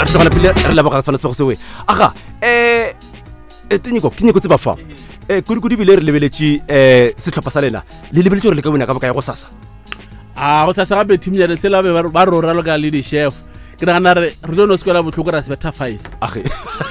tlogela pele re leboga sona se go sewe aga ke tse ba fa kudu bile re lebeletse setlhopha sa lena le lebeletse gore le ka bona ka boka ya go sasa go sasa gape team ya tsela ba rora lo ka le di chef ke nagana re lo no skola botlhoko ra se betha 5 age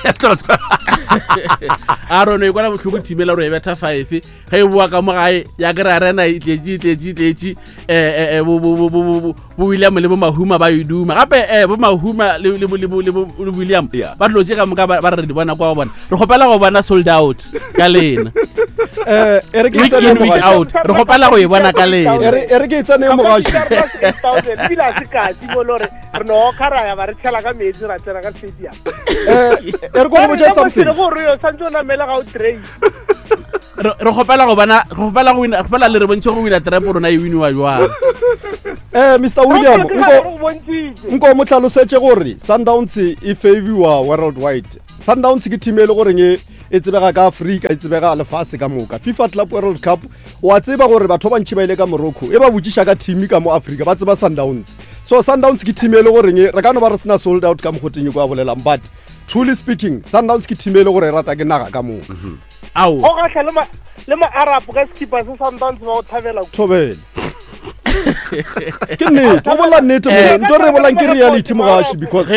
a rona e kwala botlhoko timela ro e betha 5 ge e bua ka mo gae ya ke ra rena itletsi bo William le bo Mahuma ba iduma gape bo Mahuma le William ba tlo tjeka moka ba re di bona kwa bona re gopela go bona sold out ka lena ere ke tsene mo out re gopela go e bona ka lena ere ke tsene mo gashi bila se ka di bolore re no khara ya ba re tshela ka metsi ra tsena ka stadium ere go botsa something go re yo santsona mela ga o train re gopela go wina gopela le re bontse go wina trap rona e winiwa jwa Mr William nko mo tlhalosetse gore Sundowns e favor worldwide Sundowns ke team ele gore nge e tsebega ka Africa e tsebega lefase ka moka FIFA Club World Cup wa tseba gore batho ba ntshi ba ile ka Morocco e ba botsisha ka team ka mo Africa ba tseba Sundowns so Sundowns ke team ele gore nge re ka no ba re sena sold out ka mogoteng go a bolelang but truly speaking Sundowns ke team ele gore rata ke naga ka moka au o ga tlhela le ma Arab ka skipper se Sundowns ba o thabela thobela ke ne o bola nnete mo ntwe re bolang ke reality mo gashi because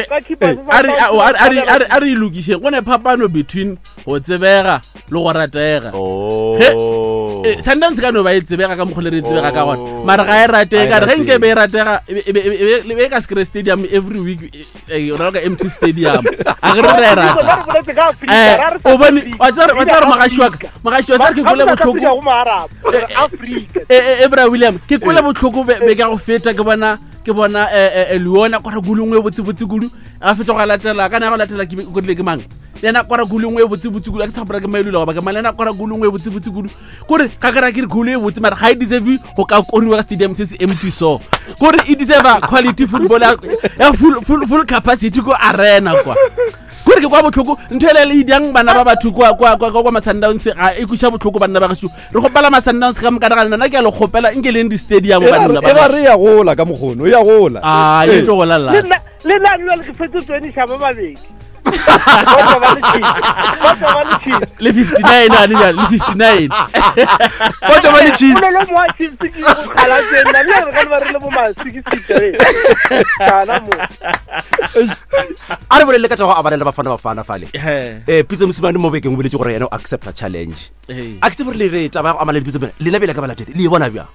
ari ilukise go ne phapano between go tsebega le go ratega Sundowns ka no ba e tsebega ka mogole re tsebega ka gona mara ga e ratega re nke be ratega le be ka Skre Stadium every week ra ka empty stadium a re re rata o bone wa tsara magashi wa sa ke gole botlhoko Africa Ebra William ke kole botlhoko be ka go feta ke bona Leona kwa gulungwe botse gulu a fetwa ga latela kana ga latela ke go le ke mang lena kwa gulungwe botse gulu a ke tsapra ke mailula ba ke malena kwa gulungwe botse gulu kore ka kara ke gulu e botse mara ga e deserve go ka koriwa ka stadium se empty so kore e deserve quality football ya full capacity go arena kwa kore ke kwa botlhoko nthele le idang bana ba batho kwa Sundowns ga e kusha botlhoko bana ba gaso re go pala Sundowns ka mokana ga nna ke a le gopela nkeleng di stadium bana ba e ga re ya gola ka mogono ya gola e tlo gola la le la ke fetso 20 shaba babedi le 59 ani ya le 59 boto ba le cheese lo mo chief ke go khala tsena le re ka ba re le bo ma 63 kana mo a re bolele ka tšwa go abalela bafana fale Pitso Mosimane mo bekeng boletse gore yena o accepta challenge a ke tsebore le re taba go amala le Pitso le labela ka balatedi le bona bja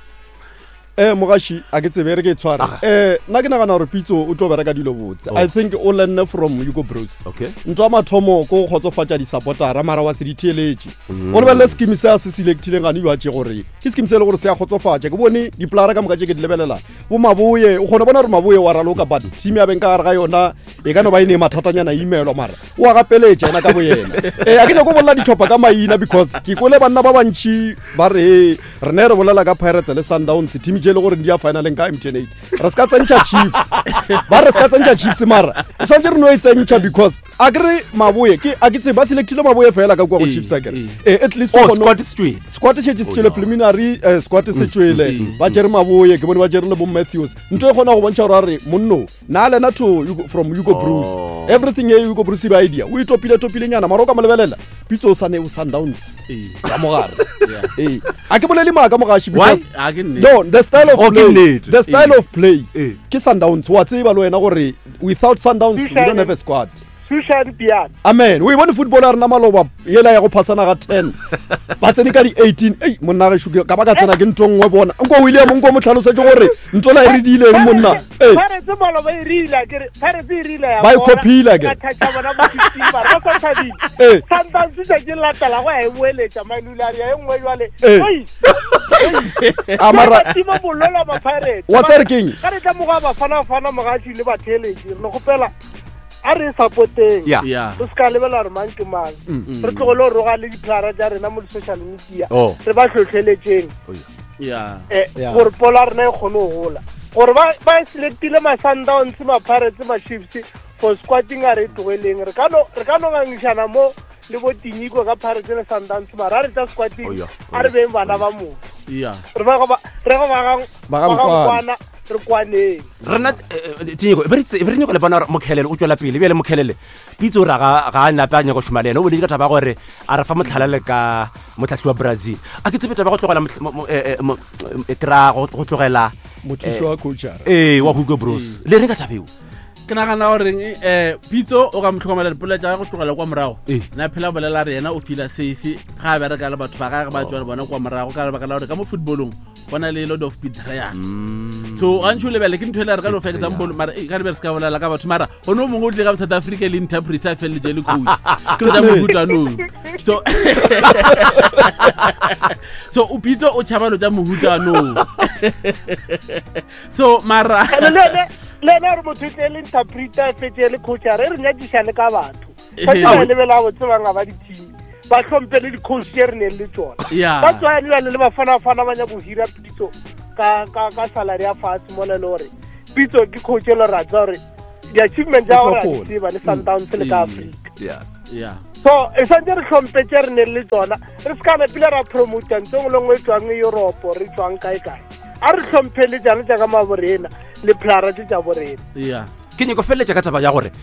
mogashi a ke tsebe re ke tshwara nna ke nagana gore Pitso o tlo bereka dilo botse I think o learn from Hugo Bros ntwa mathomo ko khotsofatsa di supportera mara wa se di theeletše o le bele scheme se a se selectileng gane wa tše gore ke scheme se le gore se a khotsofatsa ke bone di playera ka moka tše ke di lebelela bo Maboye o gone bona re Maboye wa raloka but team ya benka ga yona e ka no ba ine mathatanyana email mara o a gapeletša ena ka boyena a ke no go bolla ditlhopha ka maina because ke kole banna ba bantši ba re re ne re bolela ka Pirates le Sundowns team je le gore dia finaleng ka MTN8 re ska tsentša Chiefs ba re ska tsentša Chiefs mara so ke re no e tsentša because agre Maboye ke a ke tse ba selectile Maboye fela ka kwa go Chiefs akere at least squad se tšile preliminary squad se tšwele ba jere Maboye ke bone ba jere le bo Matthews ntwe gona go bontša gore monno na lena to from Hugo Bruce everything Hugo Bruce ba idea o itopile nyana mara o ka molebelela Pitso sa ne o Sundowns ka mogare a ke bolele maka mogashi because no the style of play ke Sundowns wa tseba lo wena gore without Sundowns we don't have a squad Sushan Pian amen we bone footballer na maloba yela ya go phasana ga 10 ba tsene ka di 18 monna ga shuke ka ba ka tsena ke ntongwe bona nko William nko mo tlhalose ke gore ntola e ridile monna pare tse maloba e rile ke pare tse rile ya ba ikopila ke ka bona ba tsima ba sa thabi Sundowns se ke latela go e boeletša manulari ya engwe jwale oi amara timo bololo ba Pirates wa tsere king ka re tla mo ga ba fana mogashi le ba theletši re no gopela a re supporteng o ska lebela re mang ke mang re tlogole go roga le diplara tša rena mo social media re ba tlhotlheletšeng gore pola rena e kgone go gola gore ba selectile Sundowns Pirates Chiefs for squatting a re tlogeleng re ka no ngangišana mo le bo tinyiko ka Pirates le Sundowns mara re tsa squatting a re beng bana ba mo re ba ga re kwaneng rena tinyeko be re nyoko le bona mokhelele o tswela pele bele mokhelele pitso ra ga nape a nyako shuma le ena o bone ka taba gore a re fa motlhalale ka motlhatlhi wa Brazil a ke tsebe taba go tlogela kra go tlogela mothuso wa coachara wa Hugo Bros le re ka tabeo ke nagana gore pitso o ka motlhokomela dipola tsa go tlogela kwa morago na phela bolela re yena o feel safe ga ba re ka le batho ba ga ba tswa bona kwa morago ka lebaka la gore ka mo footballong bona le lot of betrayal so a ntshole bele ke nthwela re ka lo fa example mara ka re be se ka bolela ka batho mara go no mongwe o tle ka South Africa le interpreter fel je le coach ke re mo buta no so o pitso o chabalo tsa mohuta no so mara le re motho le interpreter fetse le coach re re nyadisha le ka batho ba tla le bela botse ba nga ba di team ba tlhompele di coach re ne le tsona ba tswa le bafana ba nya go hira pitso ka salary ya fast mo le lore pitso ke coach le ratsa re di achievement ja ora di ba le Sundowns le ka Africa so esantse re tlhompetse re ne le tsona re ska le pila ra promote ntong le ngwe tswang Europe re tswang kae a re tlhompele jana ja ka maborena le plara tsa borena ke nyeko felletša ka taba ya gore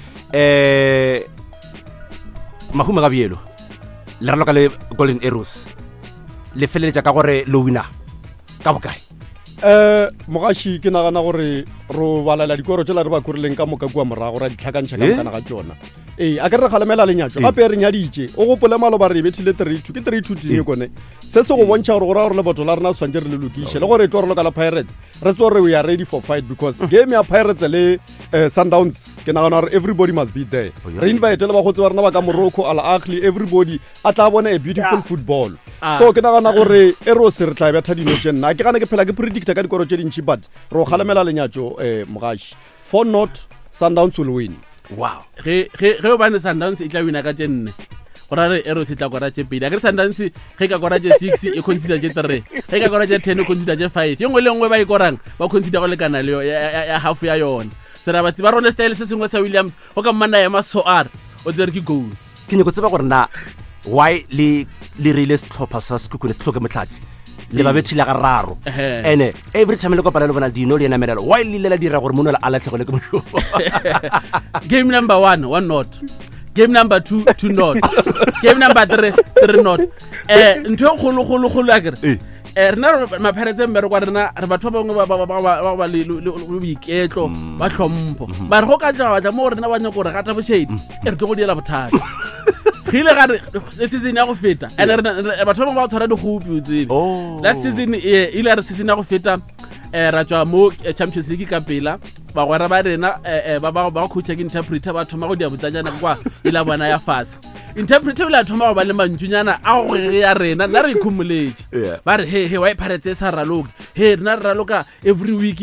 mahume ka bielo le raloka le Golden Arrows le felletša ka gore lo wina ka bokae mogashi ke nagana gore ro balala dikoro tsela re ba korileng ka moka kua morago ra ditlhakantšha ka mokana ga tsona a ke re galemela lenyatso gape re nyaditše o gopole maloba re bethile 3-2 ke 3-2 tinye kone se se go bontšha gore gore le botho la rena swantse re le lokiše le gore tlo re loka la Pirates re tso re we are ready for fight because game ya Pirates le Sundowns ke nagana gore everybody must be there re invite le ba go tswa rena ba ka Morocco Al Ahly everybody a tla bona a beautiful football so ke nagana gore Arrows re tla betha dino tše nna ke gana ke phela ke predicta ka dikoro tše dintšhi but ro galemela lenyatso mogashi 4-0 Sundowns will win wow ge o bane Sundowns e tla wina ka tenne gora re Arrows e tla kora tše pedi a ke Sundowns ge ka kora tše 6 e consider tše 3 ge ka kora tše 10 e consider tše 5 yengwe le ngwe ba e korang ba consider go lekana le ya half ya yona sera batsi ba rona style se sengwe sa Williams go ka mmana ya masoar o tsere ke goal ke nyeko tseba gore na why le rile setlhopha sa Sekhukhune se tlhoke motlhatsi le ba bethile ga raro ene every time le kopana le bona dino le ena merelo why le lela dira gore mono la latlhegole ke mosho game number 1 not game number 2 not game number 3 not ntwe kholo akere rena mapharetse mbere kwa rena re batho ba bangwe ba le boiketlo ba hlompho ba re go ka tla mo rena ba nya gore gata boshedi re tlo go diela bothata khile ga re season ya go feta ene batho ba tshwara dihupi o tsebe last season ile re season ya go feta ra tswa mo Champions League ka pela ba gwara ba rena ba coach ke interpreter ba thoma go dia botsajana kwa ila bona ya fase interpreter ile a thoma go ba le mantsunyana a go ya rena nna re ikhumuletse ba re he why Pirates sa raloka he rena raloka every week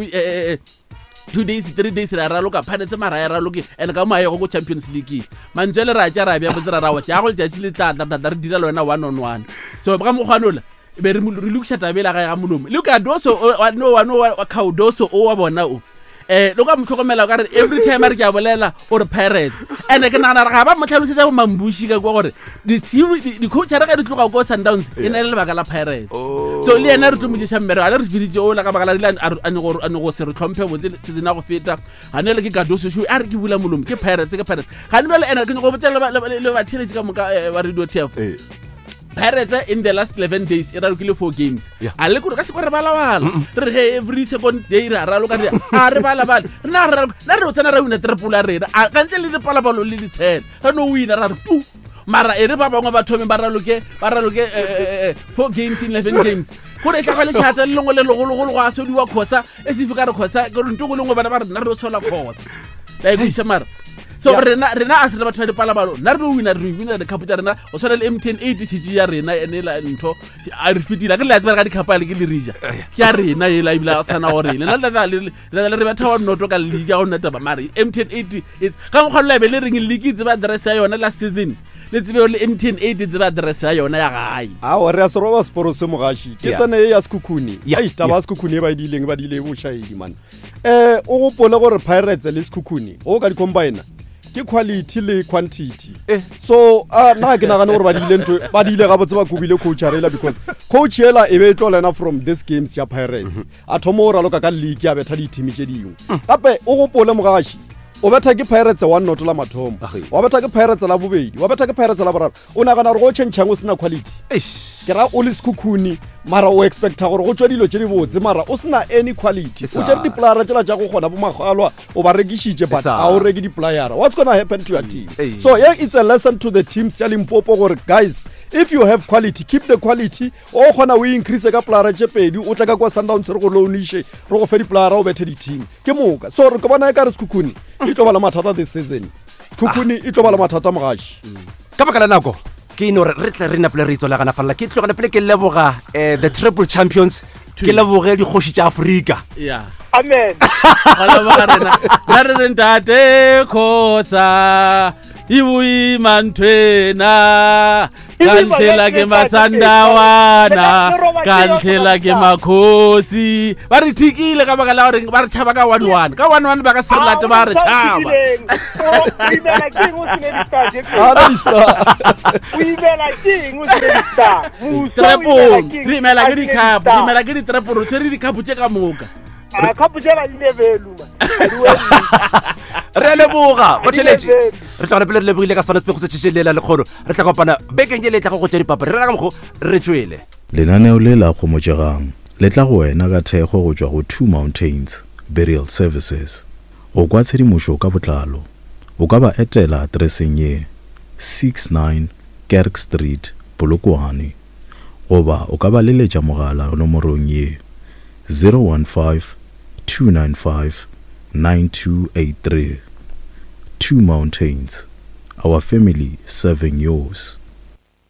2 days 3 days ra raloka Pirates mara ya raloke ene ka moya go Champions League mantsele ra tja ra bia botsira ra wa tja go tja tshile tla re dira le wena 1-on-1 so ba mo ganola be re lukisha tabela ga molomo le ka doso wa Kaudoso o wa bona o lo ka mtlhokomela ka re every time re ke a bolela o re Pirates ene ke nana ga ba motlhalosetsa go mambushi ka go gore di team di coach ra ka di tloga go Sundowns ene le baka la Pirates so le ena re tlomotse mmere a le re viditse o la ka baka la rile a go se re tlhomphe botse se tsena go feta ganele ke Kaudoso sho a re ke bula molomo ke Pirates ga nne le ene ke go botsela le ba theletse ka moka wa Radio TF Pirates in the last 11 days era lokile 4 games a le kore ka se re balabala re every second day ra loka a re balabala na re tsena ra wina triple rena a ka ntle le dipalabalo le ditshela ra no wina ra re tu mara ere ba bangwe ba thome ba raloke 4 games in 11 games gore tla le tshata le ngwe le legolo go a sodiwa khosa e se fika re khosa gore ntwe go lengwe bana ba re na re sola khosa la go isha mara so rena a se le batho ba dipalabalo na re wina the cup tsa rena o tshwana le MTN 80 ya rena ene la ntho a re fitila ke le tsaba ka dikapale ke le rija ke a rena e la ibla tsana gore le re batho wa noto ka league ya ona taba mari MTN 80 it's ka go le be le ring league tseba address ya yona last season le tsebe le MTN 80 tseba address ya yona ya gae a o re a soroba sporo se mogashi ke tsane ya Sekhukhune a itaba Sekhukhune ba dile bo shaedi man o go pole gore Pirates le Sekhukhune o ka di combine ke quality le quantity so nna ke nagane gore ba diile ga botse ba kubile coach arela because coach ela e be tlolena from this games ya Pirates a thomo o raloka ka league ya betha di-team tse dingwe gape o gopole mogashi o betha ke Pirates 1-0 la mathomo wa betha ke Pirates la bobedi wa betha ke Pirates la boraro o nagana gore go tšhentšhang o sena quality ke ra o le sekhukhuni mara o expecta gore go tswa dilo tse di botse mara o sena any quality o tsere di-playera tsela tša go kgona bo magwalwa o ba rekišitše but a o reki di-playera what's gonna happen to your team so yeah, it's a lesson to the teams tša Limpopo gore guys if you have quality keep the quality o kgona o increase ka playera tše pedi o tla ka kwa Sundowns re go loanishe re go fe di-playera o bethe di-team ke moka so re ke bona e ka re sekhukhuni e tlo bala mathata this season sekhukhuni e tlo bala mathata mogaši ka baka la nako ke ino re tle re napole re itsolagana falla ke tlogana pele ke leboga the triple champions ke leboge dikgoši tša Afrika amen ra re ntate khosa ibuimantwena kanhlela ke masandawana kanhlela ke makhosi ba re thikile ka baka la gore ba re tšhaba ka 1-1 ka 1-1 ba ka serelate ba re tšhaba re imela ke dikhapo re imela ke ditrepo re tshwere dikhapo tše ka moka re a leboga botheletše re tlogana pele re lebogile ka sona sepe go se tšhetšelela lekgono re tla kopana bekeng e le tla go tša dipapa re rena ka mokgo re tšwele lenaneo le la kgomotšegang le tla go wena ka thekgo go tšwa go Two Mountains Burial Services go kwa tshedimošo ka botlalo o ka ba etela adreseng ye 69 Kerk Street Polokwane goba o ka ba leletša mogala nomorong ye 015-295-9283. Two Mountains, our family serving yours.